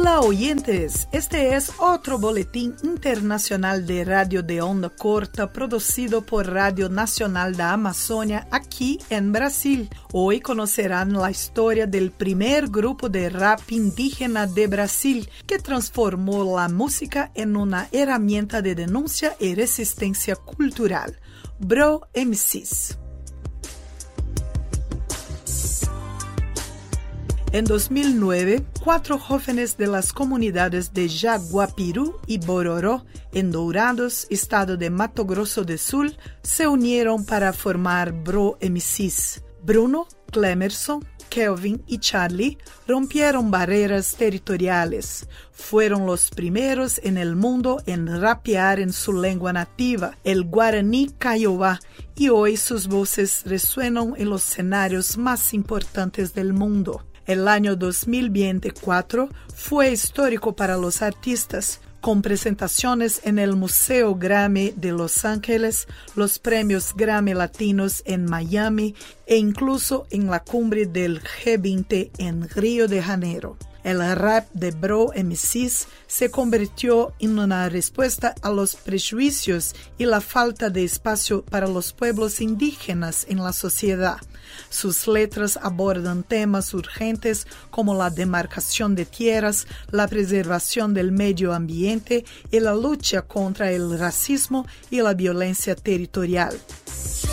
Hola oyentes, este es otro boletín internacional de radio de onda corta producido por Radio Nacional da Amazônia aquí en Brasil. Hoy conocerán la historia del primer grupo de rap indígena de Brasil que transformó la música en una herramienta de denuncia y resistencia cultural. Bro MCs. En 2009, 4 jóvenes de las comunidades de Jaguapirú y Bororó, en Dourados, estado de Mato Grosso do Sul, se unieron para formar Bro MCs. Bruno, Clemerson, Kelvin y Charlie rompieron barreras territoriales. Fueron los primeros en el mundo en rapear en su lengua nativa, el guaraní Kaiowá, y hoy sus voces resuenan en los escenarios más importantes del mundo. El año 2024 fue histórico para los artistas, con presentaciones en el Museo Grammy de Los Ángeles, los premios Grammy Latinos en Miami e incluso en la cumbre del G20 en Río de Janeiro. El rap de Bro MCs se convirtió en una respuesta a los prejuicios y la falta de espacio para los pueblos indígenas en la sociedad. Sus letras abordan temas urgentes como la demarcación de tierras, la preservación del medio ambiente y la lucha contra el racismo y la violencia territorial.